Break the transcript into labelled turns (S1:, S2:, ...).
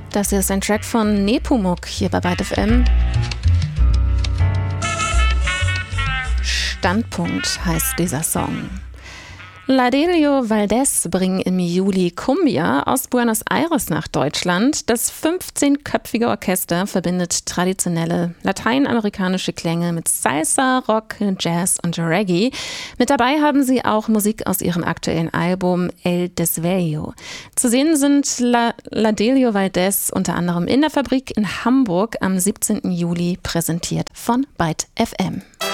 S1: Das hier ist ein Track von Nepomuk hier bei Byte FM. Standpunkt heißt dieser Song. Ladelio Valdés bringen im Juli Cumbia aus Buenos Aires nach Deutschland. Das 15-köpfige Orchester verbindet traditionelle lateinamerikanische Klänge mit Salsa, Rock, Jazz und Reggae. Mit dabei haben sie auch Musik aus ihrem aktuellen Album El Desvello. Zu sehen sind Ladelio Valdés unter anderem in der Fabrik in Hamburg am 17. Juli, präsentiert von Byte FM.